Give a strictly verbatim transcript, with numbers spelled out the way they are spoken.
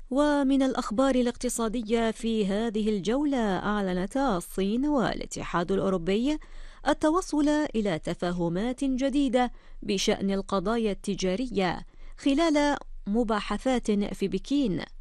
ومن الأخبار الاقتصادية في هذه الجولة، أعلنتا الصين والاتحاد الأوروبي التوصل إلى تفاهمات جديدة بشأن القضايا التجارية خلال مباحثات في بكين،